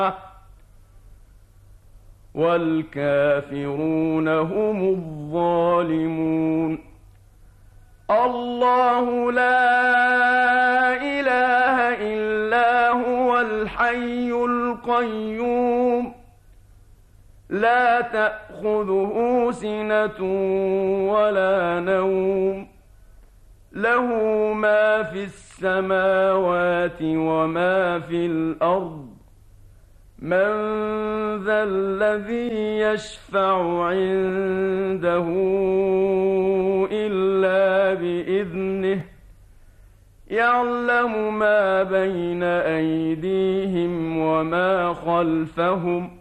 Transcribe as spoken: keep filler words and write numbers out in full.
والكافرون هم الظالمون. الله لا إله إلا هو الحي القيوم لا تأخذه سنة ولا نوم له ما في السماوات وما في الأرض من ذا الذي يشفع عنده إلا بإذنه يعلم ما بين أيديهم وما خلفهم